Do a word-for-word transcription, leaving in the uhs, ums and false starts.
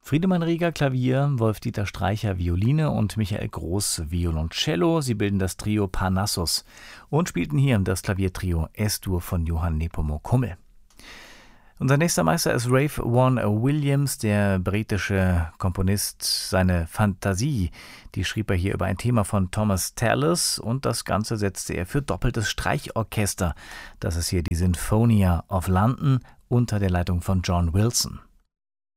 Friedemann Rieger Klavier, Wolf-Dieter Streicher Violine und Michael Groß Violoncello. Sie bilden das Trio Parnassus und spielten hier das Klaviertrio S-Dur von Johann Nepomuk Hummel. Unser nächster Meister ist Ralph Vaughan Williams, der britische Komponist. Seine Fantasie, die schrieb er hier über ein Thema von Thomas Tallis und das Ganze setzte er für doppeltes Streichorchester. Das ist hier die Sinfonia of London unter der Leitung von John Wilson.